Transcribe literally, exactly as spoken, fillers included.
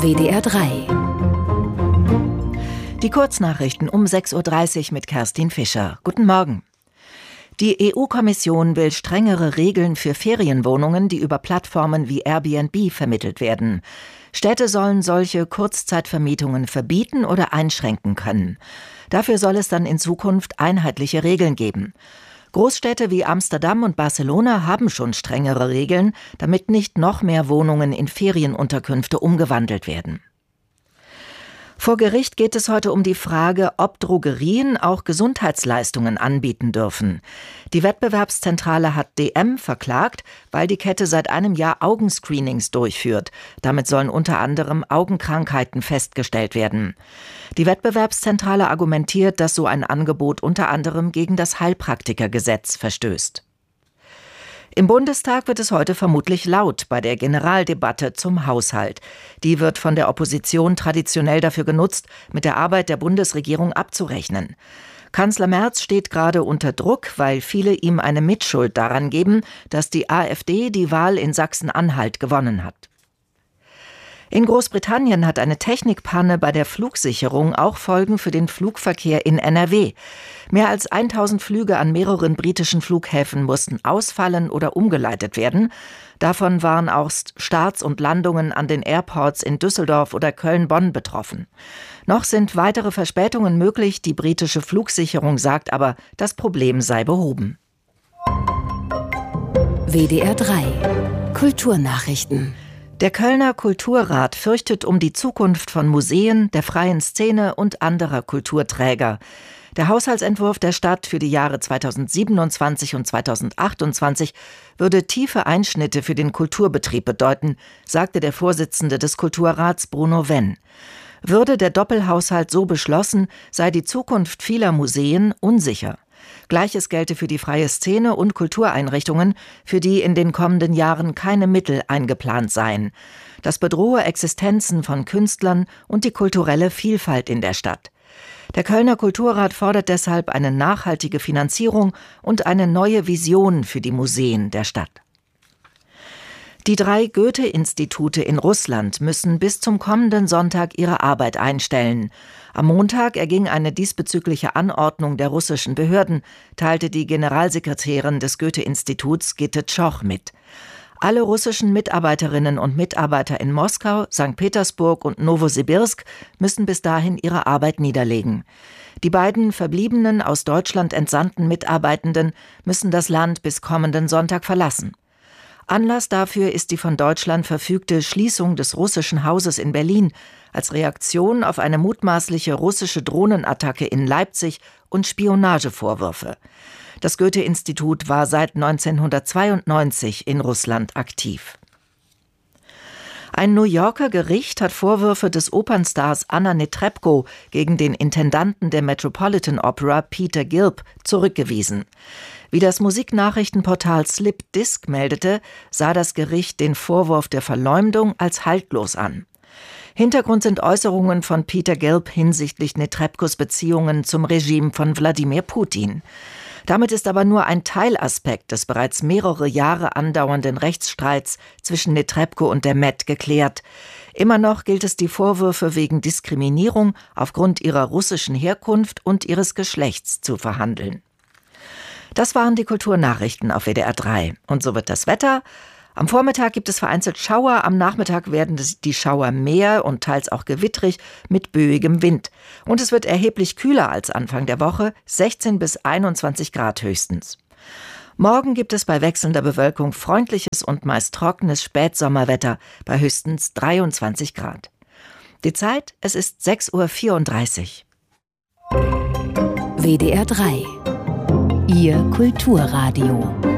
W D R drei. Die Kurznachrichten um sechs Uhr dreißig mit Kerstin Fischer. Guten Morgen. Die E U-Kommission will strengere Regeln für Ferienwohnungen, die über Plattformen wie Airbnb vermittelt werden. Städte sollen solche Kurzzeitvermietungen verbieten oder einschränken können. Dafür soll es dann in Zukunft einheitliche Regeln geben. Großstädte wie Amsterdam und Barcelona haben schon strengere Regeln, damit nicht noch mehr Wohnungen in Ferienunterkünfte umgewandelt werden. Vor Gericht geht es heute um die Frage, ob Drogerien auch Gesundheitsleistungen anbieten dürfen. Die Wettbewerbszentrale hat D M verklagt, weil die Kette seit einem Jahr Augenscreenings durchführt. Damit sollen unter anderem Augenkrankheiten festgestellt werden. Die Wettbewerbszentrale argumentiert, dass so ein Angebot unter anderem gegen das Heilpraktikergesetz verstößt. Im Bundestag wird es heute vermutlich laut bei der Generaldebatte zum Haushalt. Die wird von der Opposition traditionell dafür genutzt, mit der Arbeit der Bundesregierung abzurechnen. Kanzler Merz steht gerade unter Druck, weil viele ihm eine Mitschuld daran geben, dass die AfD die Wahl in Sachsen-Anhalt gewonnen hat. In Großbritannien hat eine Technikpanne bei der Flugsicherung auch Folgen für den Flugverkehr in N R W. Mehr als tausend Flüge an mehreren britischen Flughäfen mussten ausfallen oder umgeleitet werden. Davon waren auch Starts und Landungen an den Airports in Düsseldorf oder Köln-Bonn betroffen. Noch sind weitere Verspätungen möglich. Die britische Flugsicherung sagt aber, das Problem sei behoben. W D R drei. Kulturnachrichten. Der Kölner Kulturrat fürchtet um die Zukunft von Museen, der freien Szene und anderer Kulturträger. Der Haushaltsentwurf der Stadt für die Jahre zweitausendsiebenundzwanzig und zweitausendachtundzwanzig würde tiefe Einschnitte für den Kulturbetrieb bedeuten, sagte der Vorsitzende des Kulturrats Bruno Wenn. Würde der Doppelhaushalt so beschlossen, sei die Zukunft vieler Museen unsicher. Gleiches gelte für die freie Szene und Kultureinrichtungen, für die in den kommenden Jahren keine Mittel eingeplant seien. Das bedrohe Existenzen von Künstlern und die kulturelle Vielfalt in der Stadt. Der Kölner Kulturrat fordert deshalb eine nachhaltige Finanzierung und eine neue Vision für die Museen der Stadt. Die drei Goethe-Institute in Russland müssen bis zum kommenden Sonntag ihre Arbeit einstellen. Am Montag erging eine diesbezügliche Anordnung der russischen Behörden, teilte die Generalsekretärin des Goethe-Instituts Gitte Tschoch mit. Alle russischen Mitarbeiterinnen und Mitarbeiter in Moskau, Sankt Petersburg und Nowosibirsk müssen bis dahin ihre Arbeit niederlegen. Die beiden verbliebenen aus Deutschland entsandten Mitarbeitenden müssen das Land bis kommenden Sonntag verlassen. Anlass dafür ist die von Deutschland verfügte Schließung des russischen Hauses in Berlin als Reaktion auf eine mutmaßliche russische Drohnenattacke in Leipzig und Spionagevorwürfe. Das Goethe-Institut war seit neunzehnhundertzweiundneunzig in Russland aktiv. Ein New Yorker Gericht hat Vorwürfe des Opernstars Anna Netrebko gegen den Intendanten der Metropolitan Opera Peter Gilb zurückgewiesen. Wie das Musiknachrichtenportal Slip Disc meldete, sah das Gericht den Vorwurf der Verleumdung als haltlos an. Hintergrund sind Äußerungen von Peter Gilb hinsichtlich Netrebkos Beziehungen zum Regime von Wladimir Putin. Damit ist aber nur ein Teilaspekt des bereits mehrere Jahre andauernden Rechtsstreits zwischen Netrebko und der Met geklärt. Immer noch gilt es, die Vorwürfe wegen Diskriminierung aufgrund ihrer russischen Herkunft und ihres Geschlechts zu verhandeln. Das waren die Kulturnachrichten auf W D R drei. Und so wird das Wetter. Am Vormittag gibt es vereinzelt Schauer, am Nachmittag werden die Schauer mehr und teils auch gewittrig mit böigem Wind. Und es wird erheblich kühler als Anfang der Woche, sechzehn bis einundzwanzig Grad höchstens. Morgen gibt es bei wechselnder Bewölkung freundliches und meist trockenes Spätsommerwetter bei höchstens dreiundzwanzig Grad. Die Zeit, es ist sechs Uhr vierunddreißig. W D R drei. Ihr Kulturradio.